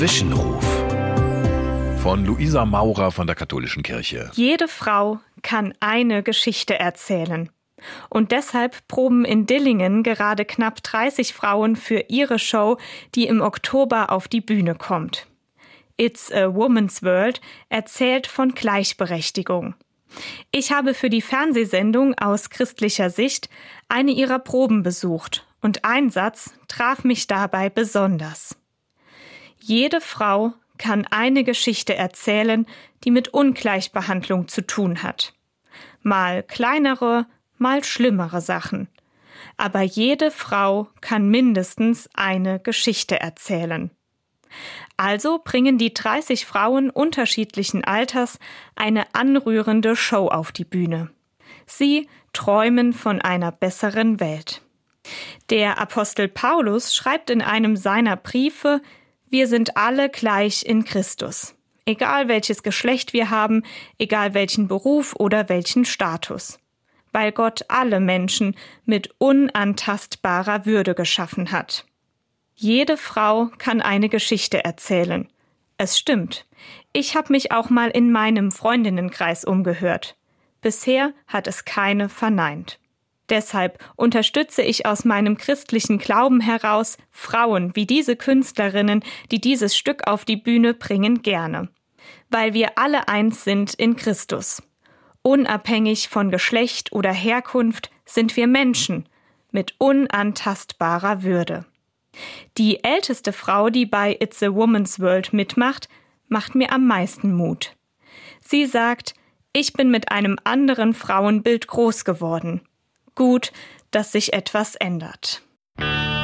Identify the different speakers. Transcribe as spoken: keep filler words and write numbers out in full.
Speaker 1: Zwischenruf von Luisa Maurer von der Katholischen Kirche.
Speaker 2: Jede Frau kann eine Geschichte erzählen. Und deshalb proben in Dillingen gerade knapp dreißig Frauen für ihre Show, die im Oktober auf die Bühne kommt. It's a Woman's World erzählt von Gleichberechtigung. Ich habe für die Fernsehsendung aus christlicher Sicht eine ihrer Proben besucht und ein Satz traf mich dabei besonders. Jede Frau kann eine Geschichte erzählen, die mit Ungleichbehandlung zu tun hat. Mal kleinere, mal schlimmere Sachen. Aber jede Frau kann mindestens eine Geschichte erzählen. Also bringen die dreißig Frauen unterschiedlichen Alters eine anrührende Show auf die Bühne. Sie träumen von einer besseren Welt. Der Apostel Paulus schreibt in einem seiner Briefe: Wir sind alle gleich in Christus. Egal welches Geschlecht wir haben, egal welchen Beruf oder welchen Status. Weil Gott alle Menschen mit unantastbarer Würde geschaffen hat. Jede Frau kann eine Geschichte erzählen. Es stimmt. Ich habe mich auch mal in meinem Freundinnenkreis umgehört. Bisher hat es keine verneint. Deshalb unterstütze ich aus meinem christlichen Glauben heraus Frauen wie diese Künstlerinnen, die dieses Stück auf die Bühne bringen, gerne. Weil wir alle eins sind in Christus. Unabhängig von Geschlecht oder Herkunft sind wir Menschen mit unantastbarer Würde. Die älteste Frau, die bei It's a Woman's World mitmacht, macht mir am meisten Mut. Sie sagt: Ich bin mit einem anderen Frauenbild groß geworden. Gut, dass sich etwas ändert.